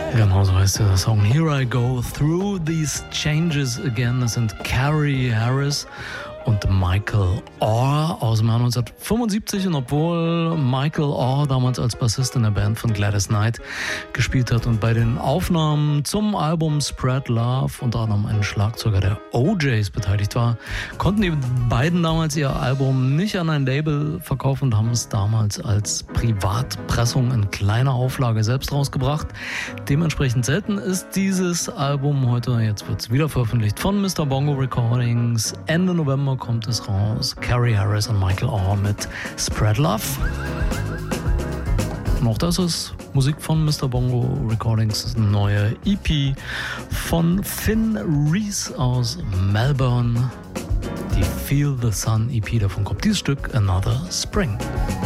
Genau so heißt der Song Here I Go Through These Changes Again. Das sind Carrie Harris und Michael Orr aus dem Jahr 1975. Und obwohl Michael Orr damals als Bassist in der Band von Gladys Knight gespielt hat und bei den Aufnahmen zum Album Spread Love unter anderem ein Schlagzeuger der OJs beteiligt war, konnten die beiden damals ihr Album nicht an ein Label verkaufen und haben es damals als Privatpressung in kleiner Auflage selbst rausgebracht. Dementsprechend selten ist dieses Album heute. Jetzt wird es wieder veröffentlicht von Mr. Bongo Recordings. Ende November kommt es raus. Carrie Harris und Michael Orr mit Spread Love. Und auch das ist Musik von Mr. Bongo Recordings, eine neue EP von Finn Reese aus Melbourne. Die Feel the Sun EP, davon kommt dieses Stück Another Spring.